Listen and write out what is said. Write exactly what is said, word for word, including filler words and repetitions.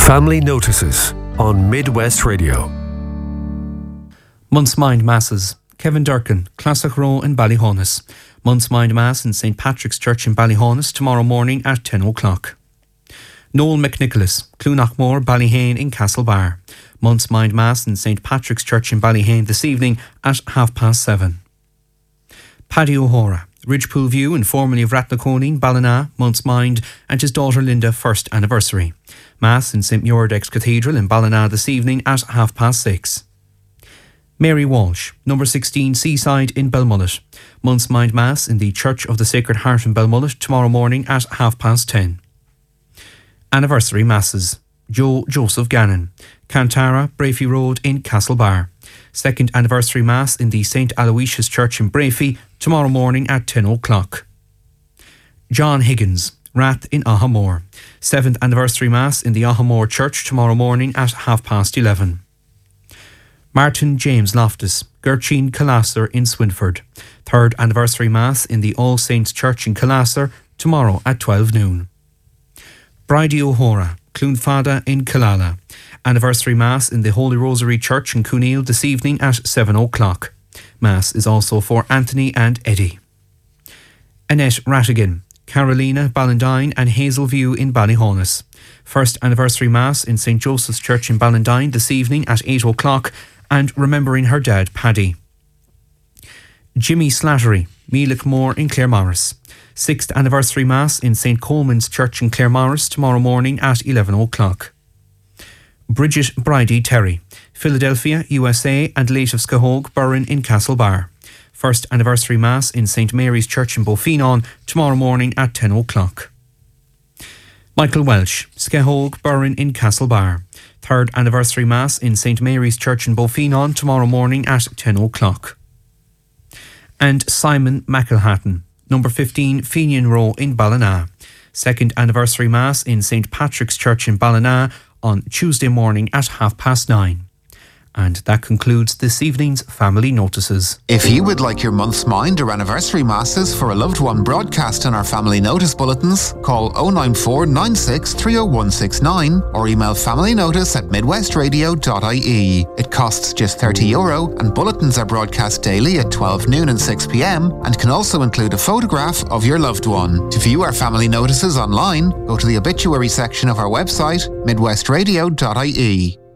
Family Notices on Midwest Radio. Month's Mind Masses. Kevin Durkin, Classic Row in Ballyhonus. Month's Mind Mass in Saint Patrick's Church in Ballyhonus tomorrow morning at ten o'clock. Noel McNicholas, Clunachmore, Ballyhane in Castlebar. Month's Mind Mass in Saint Patrick's Church in Ballyhane this evening at half past seven. Paddy O'Hora, Ridgepool View, and formerly of Rathnaconeen, Ballina, Month's Mind, and his daughter Linda first anniversary. Mass in Saint Muirdex Cathedral in Ballina this evening at half past six. Mary Walsh, number sixteen Seaside in Belmullet. Month's Mind Mass in the Church of the Sacred Heart in Belmullet tomorrow morning at half past ten. Anniversary Masses. Joe Joseph Gannon, Cantara, Brafey Road in Castlebar. Second Anniversary Mass in the Saint Aloysius Church in Brafey tomorrow morning at ten o'clock. John Higgins, Rath in Ahamore. Seventh Anniversary Mass in the Ahamore Church tomorrow morning at half past eleven. Martin James Loftus, Gertrude Calasser in Swinford. Third Anniversary Mass in the All Saints Church in Calasser tomorrow at twelve noon. Bridie O'Hora, Clonfada in Killala. Anniversary Mass in the Holy Rosary Church in Cooneil this evening at seven o'clock. Mass is also for Anthony and Eddie. Annette Rattigan, Carolina, Ballandine and Hazelview in Ballyhonus. First Anniversary Mass in Saint Joseph's Church in Ballandine this evening at eight o'clock, and remembering her dad, Paddy. Jimmy Slattery, Mealickmore in Claremorris. Sixth Anniversary Mass in Saint Coleman's Church in Claremorris tomorrow morning at eleven o'clock. Bridget Bridie Terry, Philadelphia, U S A, and late of Skahog, Burren in Castlebar. First Anniversary Mass in Saint Mary's Church in Beaufinon tomorrow morning at ten o'clock. Michael Welsh, Skahog, Burren in Castlebar. Third Anniversary Mass in Saint Mary's Church in Beaufinon tomorrow morning at ten o'clock. And Simon McElhatton, number fifteen Fenian Row in Ballina. Second Anniversary Mass in Saint Patrick's Church in Ballina on Tuesday morning at half past nine. And that concludes this evening's Family Notices. If you would like your month's mind or anniversary masses for a loved one broadcast in our Family Notice bulletins, call oh nine four nine six three oh one six nine or email familynotice at midwestradio dot I E. It costs just thirty euro and bulletins are broadcast daily at twelve noon and six p.m. and can also include a photograph of your loved one. To view our Family Notices online, go to the obituary section of our website, midwestradio dot I E.